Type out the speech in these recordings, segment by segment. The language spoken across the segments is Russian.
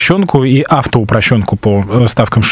и автоупрощенку по ставкам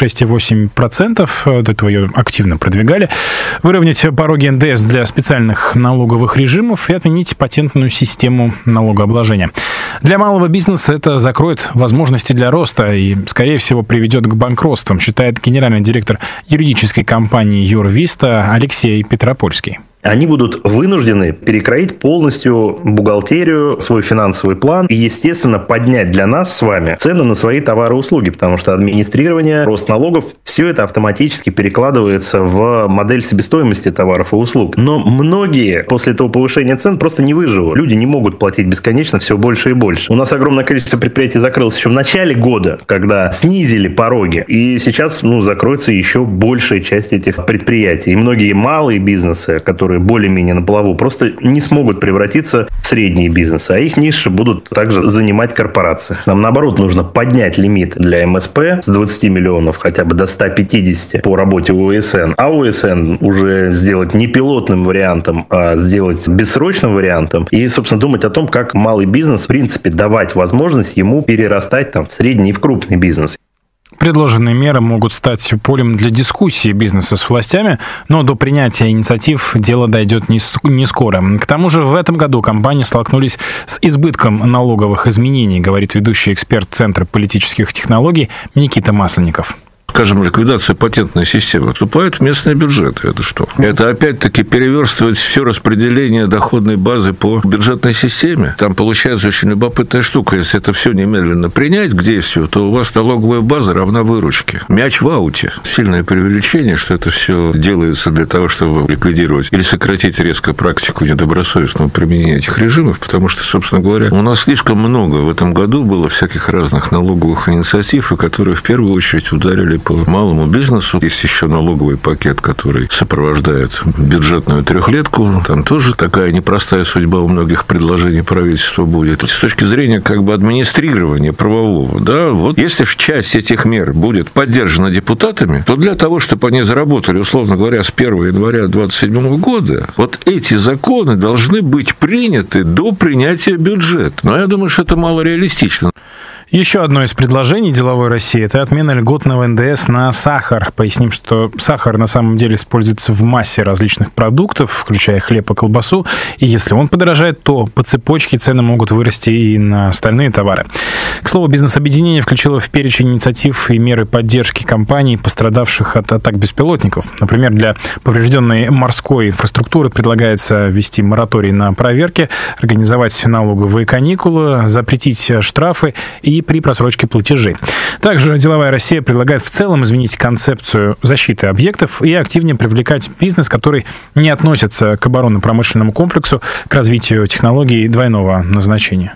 6,8%, до этого ее активно продвигали, выровнять пороги НДС для специальных налоговых режимов и отменить патентную систему налогообложения. Для малого бизнеса это закроет возможности для роста и, скорее всего, приведет к банкротствам, считает генеральный директор юридической компании Юрвиста Алексей Петропольский. Они будут вынуждены перекроить полностью бухгалтерию, свой финансовый план и, естественно, поднять для нас с вами цены на свои товары и услуги, потому что администрирование, рост налогов, все это автоматически перекладывается в модель себестоимости товаров и услуг. Но многие после этого повышения цен просто не выживут. Люди не могут платить бесконечно все больше и больше. У нас огромное количество предприятий закрылось еще в начале года, когда снизили пороги. И сейчас закроется еще большая часть этих предприятий. И многие малые бизнесы, которые более-менее на плаву, просто не смогут превратиться в средние бизнесы, а их ниши будут также занимать корпорации. Нам, наоборот, нужно поднять лимит для МСП с 20 миллионов хотя бы до 150 по работе ОСН, а ОСН уже сделать не пилотным вариантом, а сделать бессрочным вариантом и, собственно, думать о том, как малый бизнес, в принципе, давать возможность ему перерастать в средний и в крупный бизнес. Предложенные меры могут стать полем для дискуссии бизнеса с властями, но до принятия инициатив дело дойдет не скоро. К тому же в этом году компании столкнулись с избытком налоговых изменений, говорит ведущий эксперт Центра политических технологий Никита Масленников. Скажем, ликвидация патентной системы вступает в местные бюджеты. Это что? Это опять-таки переверстывать все распределение доходной базы по бюджетной системе. Там получается очень любопытная штука. Если это все немедленно принять к действию, то у вас налоговая база равна выручке. Мяч в ауте. Сильное преувеличение, что это все делается для того, чтобы ликвидировать или сократить резко практику недобросовестного применения этих режимов, потому что, собственно говоря, у нас слишком много в этом году было всяких разных налоговых инициатив, которые в первую очередь ударили по малому бизнесу. Есть еще налоговый пакет, который сопровождает бюджетную трехлетку. Там тоже такая непростая судьба у многих предложений правительства будет. С точки зрения администрирования правового, вот если же часть этих мер будет поддержана депутатами, то для того, чтобы они заработали, условно говоря, с 1 января 2027 года, эти законы должны быть приняты до принятия бюджета. Но я думаю, что это мало реалистично. Еще одно из предложений деловой России – это отмена льготного НДС на сахар. Поясним, что сахар на самом деле используется в массе различных продуктов, включая хлеб и колбасу. И если он подорожает, то по цепочке цены могут вырасти и на остальные товары. К слову, бизнес-объединение включило в перечень инициатив и меры поддержки компаний, пострадавших от атак беспилотников. Например, для поврежденной морской инфраструктуры предлагается ввести мораторий на проверки, организовать налоговые каникулы, запретить штрафы и при просрочке платежей. Также деловая Россия предлагает в целом изменить концепцию защиты объектов и активнее привлекать бизнес, который не относится к оборонно-промышленному комплексу, к развитию технологий двойного назначения.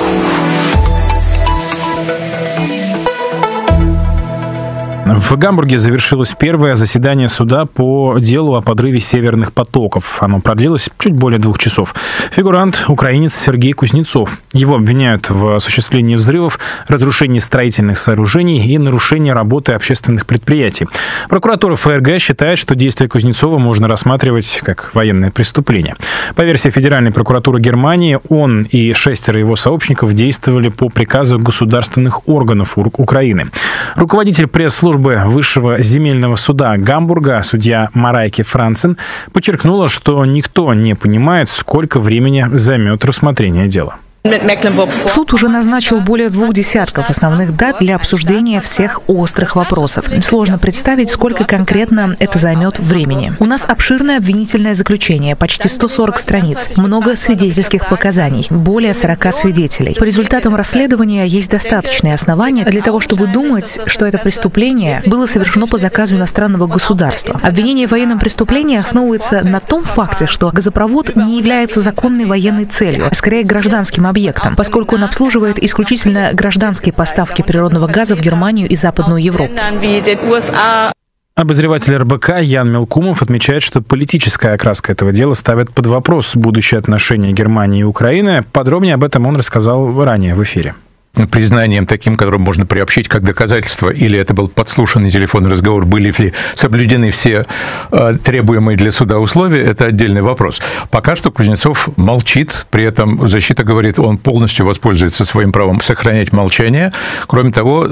В Гамбурге завершилось первое заседание суда по делу о подрыве северных потоков. Оно продлилось чуть более 2 часов. Фигурант – украинец Сергей Кузнецов. Его обвиняют в осуществлении взрывов, разрушении строительных сооружений и нарушении работы общественных предприятий. Прокуратура ФРГ считает, что действия Кузнецова можно рассматривать как военное преступление. По версии Федеральной прокуратуры Германии, он и 6 его сообщников действовали по приказу государственных органов Украины. Руководитель пресс-службы Высшего земельного суда Гамбурга, судья Марайке Францен, подчеркнула, что никто не понимает, сколько времени займет рассмотрение дела. Суд уже назначил более 2 десятков основных дат для обсуждения всех острых вопросов. Сложно представить, сколько конкретно это займет времени. У нас обширное обвинительное заключение, почти 140 страниц, много свидетельских показаний, более 40 свидетелей. По результатам расследования есть достаточные основания для того, чтобы думать, что это преступление было совершено по заказу иностранного государства. Обвинение в военном преступлении основывается на том факте, что газопровод не является законной военной целью, а скорее гражданским объектом, поскольку он обслуживает исключительно гражданские поставки природного газа в Германию и Западную Европу. Обозреватель РБК Ян Мелкумов отмечает, что политическая окраска этого дела ставит под вопрос будущее отношения Германии и Украины. Подробнее об этом он рассказал ранее в эфире. признанием таким, которым можно приобщить как доказательство, или это был подслушанный телефонный разговор, были ли соблюдены все требуемые для суда условия, это отдельный вопрос. Пока что Кузнецов молчит, при этом защита говорит, он полностью воспользуется своим правом сохранять молчание. Кроме того,